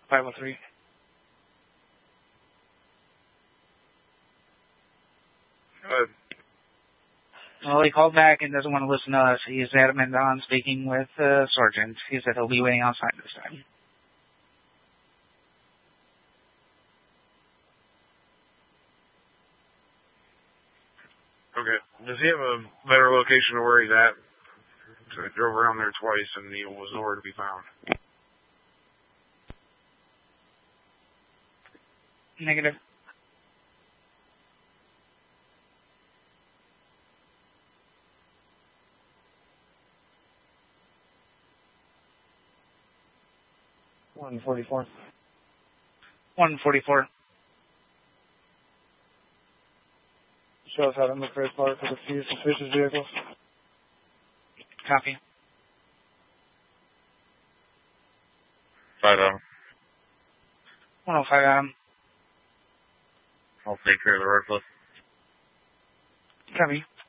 503. Well, he called back and doesn't want to listen to us. He's adamant on speaking with Sergeant. He said he'll be waiting outside this time. Okay. Does he have a better location of where he's at? So I drove around there twice and he was nowhere to be found. Negative. $144. 144. Shows out in the Great Park with a few suspicious vehicles. Copy. 5 Adam. 105 Adam. I'll take care of the rest of it. Copy.